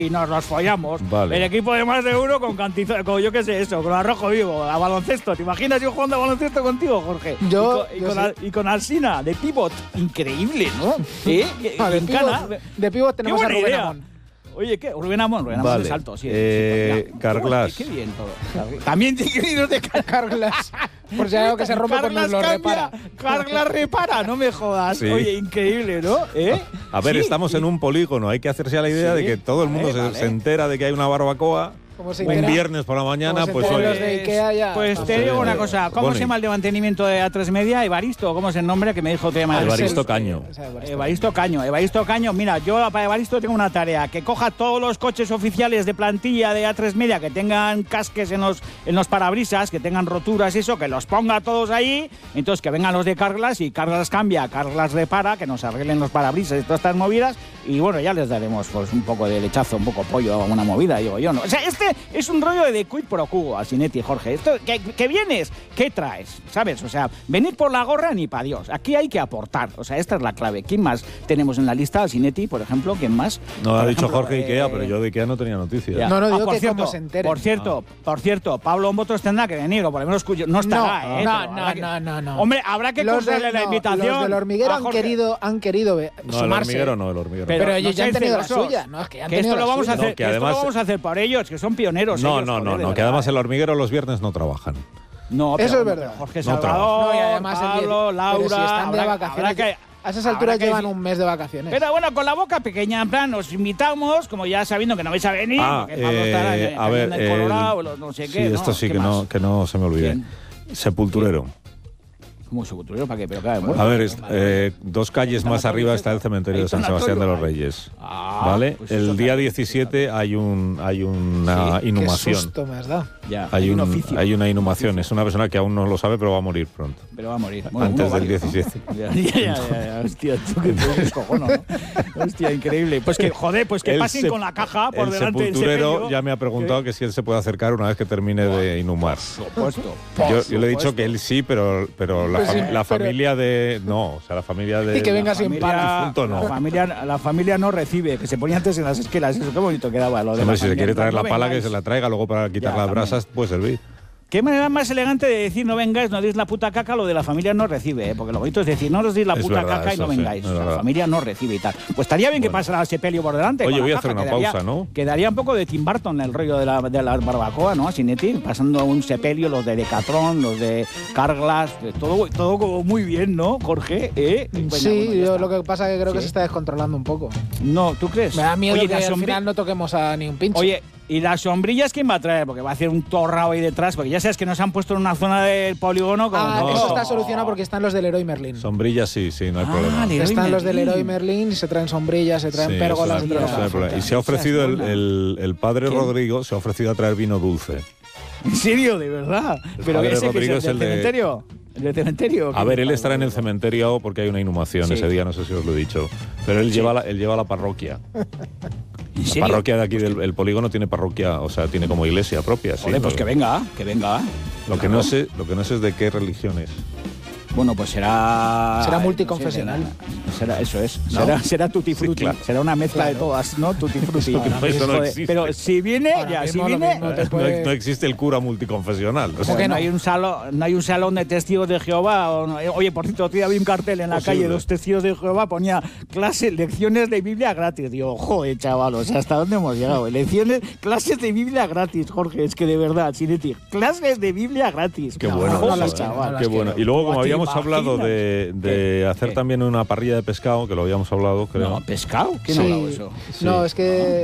y nos los follamos. Vale. El equipo de más de uno con yo qué sé eso, con Arrojo Vivo, a baloncesto. ¿Te imaginas yo jugando a baloncesto contigo, Jorge? Y con Alsina, de pivot. Increíble, ¿no? De pivot tenemos a Rubén Amón. Oye, ¿qué? Rubén Amón Vale. es alto, sí. Carglass. Qué bien todo. También te queridos de Carglass. Por si hay algo que se rompe, pues nos lo repara. Carglass repara, no me jodas. Sí. Oye, increíble, ¿no? A ver, estamos en un polígono. Hay que hacerse a la idea de que todo el mundo se entera de que hay una barbacoa. Un viernes por la mañana, pues oye. Los de Ikea ya. Pues te digo una cosa. ¿Cómo se llama el de mantenimiento de A3 Media? Evaristo, ¿cómo es el nombre que me dijo? Evaristo Caño. Evaristo Caño. Mira, yo para Evaristo tengo una tarea. Que coja todos los coches oficiales de plantilla de A3 Media que tengan casques en los parabrisas, que tengan roturas y eso, que los ponga todos ahí. Entonces que vengan los de Carglass y Carglass cambia, Carglass repara, que nos arreglen los parabrisas y todas estas movidas. Y bueno, ya les daremos pues un poco de lechazo, un poco pollo, una movida, digo yo, ¿no? O sea, es un rollo de quid pro quo, Alsinetti y Jorge. Esto, ¿que vienes? ¿Qué traes? ¿Sabes? O sea, venir por la gorra ni para Dios. Aquí hay que aportar. O sea, esta es la clave. ¿Quién más tenemos en la lista? Alsinetti, por ejemplo. ¿Quién más? No, ha dicho Jorge Ikea, pero yo de Ikea no tenía noticias. No, digo por que cierto, como se entere. Por cierto, Pablo Motos tendrá que venir, o por lo menos no estará, No. Hombre, habrá que concederle la invitación. Los del hormiguero han querido sumarse. El hormiguero. Pero ellos ya han tenido la suya. No, es que ya han tenido esto lo vamos a suya. hacer. Que además, esto lo vamos a hacer por ellos, que son pioneros. No, que además el hormiguero los viernes no trabajan. No, eso es verdad. Jorge No Salvador, y además Pablo, Laura, pero si están de vacaciones. A esas alturas llevan un mes de vacaciones. Pero bueno, con la boca pequeña, en plan, os invitamos, como ya sabiendo que no vais a venir, porque Pablo estará en el Colorado, no sé qué. Sí, esto sí que no se me olvide. Sepulturero. ¿Cómo sepulturero? ¿Para qué? Pero claro, a ver, 2 calles más arriba está el cementerio de San Sebastián de los Reyes. ¿Vale? Pues el día 17 hay una inhumación. Qué susto me has dado. Hay una inhumación. Es una persona que aún no lo sabe, pero va a morir pronto. Pero va a morir. Antes del 17. Ya. Hostia, tú que te descojono, ¿no? Hostia, increíble. Pues que, joder, que pasen con la caja por delante del sepelio. El sepulturero ya me ha preguntado que si él se puede acercar una vez que termine de inhumar. Por supuesto. Yo le he dicho que él sí, pero la familia de... No, o sea, la familia de... Y que venga sin pala. La familia no recibe, que se ponía antes en las esquelas. Eso, qué bonito quedaba lo de si se quiere traer la pala, que se la traiga. Luego para quitar las brasas puede servir. ¿Qué manera más elegante de decir no vengáis, no deis la puta caca? Lo de la familia no recibe, porque lo bonito es decir no os deis la puta caca y no vengáis. O sea, la familia no recibe y tal. Pues estaría bien que pasara el sepelio por delante. Oye, voy a hacer una pausa, ¿no? Quedaría un poco de Tim Burton el rollo de la barbacoa, ¿no? Alsinetti, pasando un sepelio, los de Decathlon, los de Carglass, todo como muy bien, ¿no, Jorge? Yo lo que pasa es que creo que se está descontrolando un poco. No, ¿tú crees? Me da miedo que al final no toquemos a ni un pincho. Oye, ¿y las sombrillas quién va a traer? Porque va a hacer un torrao ahí detrás, porque ya sabes que nos han puesto en una zona del polígono. Eso está solucionado porque están los del Leroy Merlin. Sombrillas sí, no hay problema. Están los del Leroy Merlin, se traen sombrillas, se traen pérgolas. Y se ha ofrecido el padre Rodrigo, se ha ofrecido a traer vino dulce. ¿En serio? ¿De verdad? ¿Pero ese Rodrigo es el del cementerio? ¿El del cementerio? A ver, él estará en el cementerio porque hay una inhumación ese día, no sé si os lo he dicho. Pero él lleva la parroquia. La parroquia de aquí del polígono tiene parroquia, o sea, tiene como iglesia propia. Joder, pues que venga. Lo que no sé es de qué religión es. Bueno, pues será multiconfesional. Eso es. ¿No? Será tutti frutti. Sí, claro. Será una mezcla de todas, ¿no? Tutti frutti. Eso no existe. Pero si viene, no existe el cura multiconfesional. O sea, que no hay un salón de testigos de Jehová. Oye, por cierto, otro día vi un cartel en la calle de los testigos de Jehová, ponía lecciones de Biblia gratis. Digo, joder, chaval, o sea, ¿hasta dónde hemos llegado? Clases de Biblia gratis, Jorge, es que de verdad, Alsinetti, clases de Biblia gratis. Qué bueno, chaval. Qué bueno. Y luego, como habíamos hablado de hacer también una parrilla de pescado, que lo habíamos hablado, creo. No, ¿pescado? ¿Quién ha hablado eso? No, es que